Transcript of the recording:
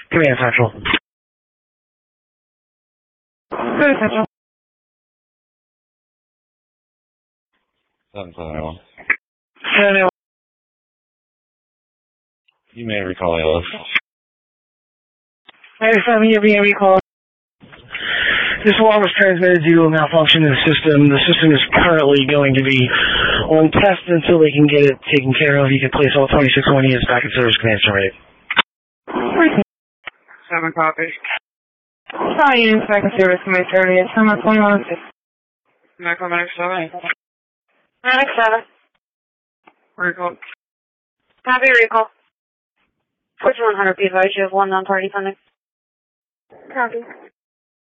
Command Central. Command Central. 771. 781. You may recall ALS. 97, you're being recalled. This alarm was transmitted due to a malfunction in the system. The system is currently going to be on test until they can get it taken care of. You can place all 2601 units back in service. Command ready. 7 copies. All units back in service. Command ready. 721. Medical Medic 7. Medic 7. Recall. Copy recall. Switch 100 be advised you have one non-party pending. Copy.